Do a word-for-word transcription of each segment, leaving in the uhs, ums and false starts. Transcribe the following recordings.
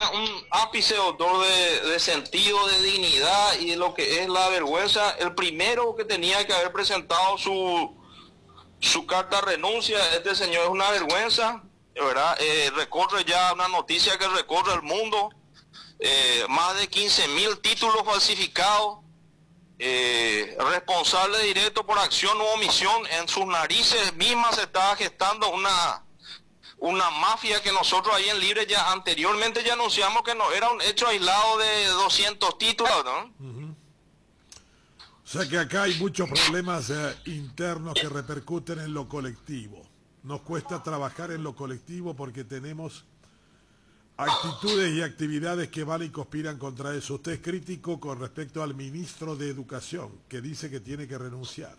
tenía un ápice odor de, de sentido, de dignidad y de lo que es la vergüenza, el primero que tenía que haber presentado su, su carta de renuncia. Este señor es una vergüenza, ¿verdad? Eh, recorre ya una noticia que recorre el mundo, eh, más de quince mil títulos falsificados, eh, responsable directo por acción u omisión. En sus narices mismas se estaba gestando una... una mafia que nosotros ahí en Libre ya anteriormente ya anunciamos que no era un hecho aislado de doscientos títulos, ¿no? Uh-huh. O sea que acá hay muchos problemas eh, internos que repercuten en lo colectivo. Nos cuesta trabajar en lo colectivo porque tenemos actitudes y actividades que van y conspiran contra eso. Usted es crítico con respecto al ministro de Educación, que dice que tiene que renunciar.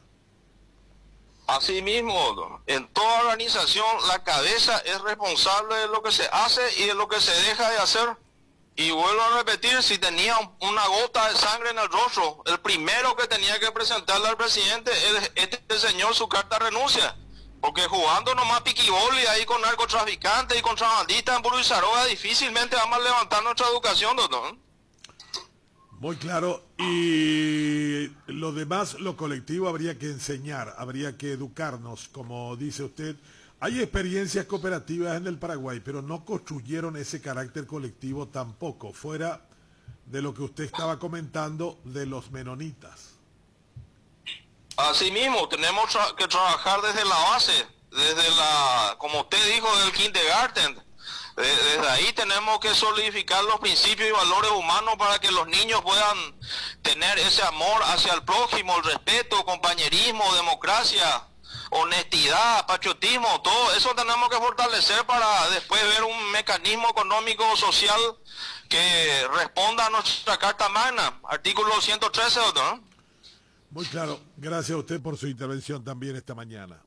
Asimismo, en toda organización la cabeza es responsable de lo que se hace y de lo que se deja de hacer. Y vuelvo a repetir, si tenía una gota de sangre en el rostro, el primero que tenía que presentarle al presidente es este señor su carta de renuncia. Porque jugando nomás piquiboli ahí con narcotraficantes y contrabandistas en Buruzarroga, difícilmente vamos a levantar nuestra educación, doctor. Muy claro. Y lo demás, lo colectivo, habría que enseñar, habría que educarnos, como dice usted. Hay experiencias cooperativas en el Paraguay, pero no construyeron ese carácter colectivo tampoco, fuera de lo que usted estaba comentando de los menonitas. Asimismo, tenemos tra que trabajar desde la base, desde la, como usted dijo, del kindergarten. Desde ahí tenemos que solidificar los principios y valores humanos para que los niños puedan tener ese amor hacia el prójimo, el respeto, compañerismo, democracia, honestidad, patriotismo. Todo eso tenemos que fortalecer para después ver un mecanismo económico social que responda a nuestra Carta Magna, artículo ciento trece, doctor. Muy claro. Gracias a usted por su intervención también esta mañana.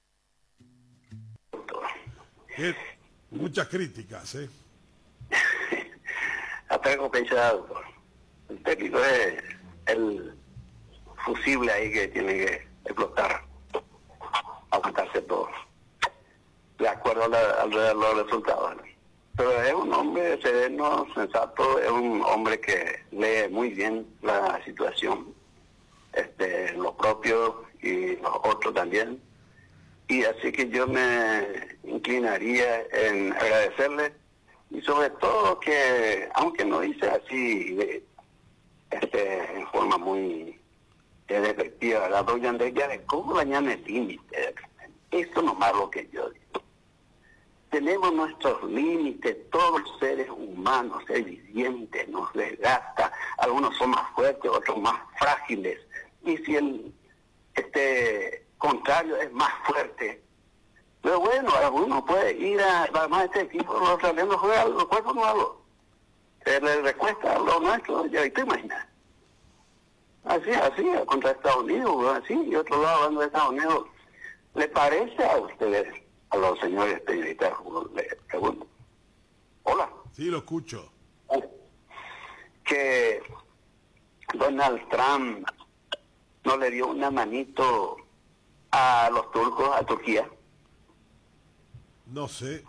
¿Qué? Muchas críticas, ¿eh? Hasta algo pensado. El técnico es el fusible ahí que tiene que explotar, aguantarse todo, de acuerdo a, la, a los resultados. Pero es un hombre sereno, sensato, es un hombre que lee muy bien la situación, este, los propios y los otros también. Y así que yo me inclinaría en agradecerle, y sobre todo que, aunque no dice así de, este, en forma muy eh, despectiva, la doña Andrea de cómo dañan el límite. Esto nomás lo que yo digo. Tenemos nuestros límites, todos los seres humanos, es viviente, nos desgasta, algunos son más fuertes, otros más frágiles. Y si el este contrario es más fuerte, pero bueno, alguno puede ir a armar este equipo, los australianos juegan los cuerpos nuevos, se les recuesta a lo nuestro, ya te imaginas. Así, así, contra Estados Unidos, así, y otro lado hablando de Estados Unidos. ¿Le parece a ustedes, a los señores periodistas, le pregunto? Hola. Sí, lo escucho. Que Donald Trump no le dio una manito a los turcos, a Turquía. No sé.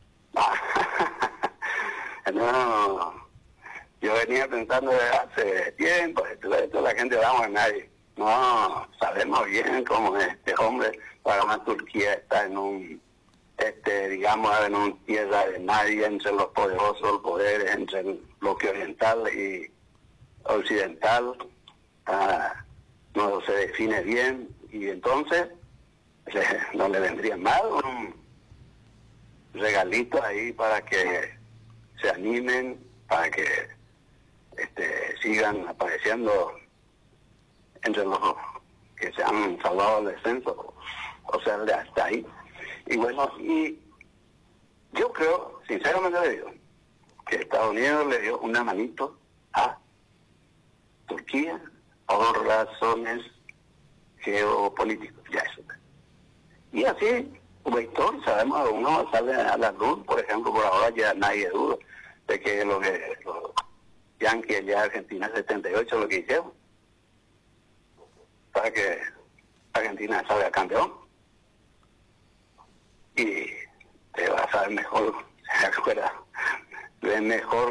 No, yo venía pensando desde hace tiempo, esto, esto la gente vamos a nadie. No, sabemos bien cómo este hombre, para más Turquía está en un, este, digamos, en un tierra de nadie entre los poderosos, los poderes, entre el bloque oriental y occidental. Ah, no se define bien, y entonces no le vendría mal un regalito ahí para que se animen, para que este, sigan apareciendo entre los que se han salvado del descenso, o sea, de hasta ahí. Y bueno, y yo creo, sinceramente le digo, que Estados Unidos le dio una manito a Turquía por razones geopolíticas, ya eso. Y así, como historia, sabemos, uno sale a la luz, por ejemplo, por ahora ya nadie duda de que los, los Yankees ya Argentina setenta y ocho lo que hicieron para que Argentina salga campeón. Y te vas a saber mejor, se acuerda, es mejor